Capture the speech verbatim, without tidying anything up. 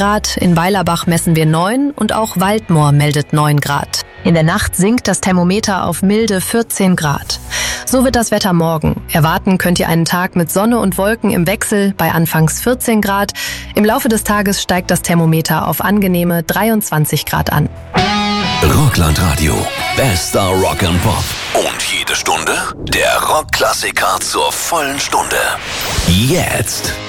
Grad, in Weilerbach messen wir neun und auch Waldmoor meldet neun Grad. In der Nacht sinkt das Thermometer auf milde vierzehn Grad. So wird das Wetter morgen. Erwarten könnt ihr einen Tag mit Sonne und Wolken im Wechsel bei anfangs vierzehn Grad. Im Laufe des Tages steigt das Thermometer auf angenehme dreiundzwanzig Grad an. Rockland-Radio. Bester Rock and Pop. Und jede Stunde der Rockklassiker zur vollen Stunde. Jetzt.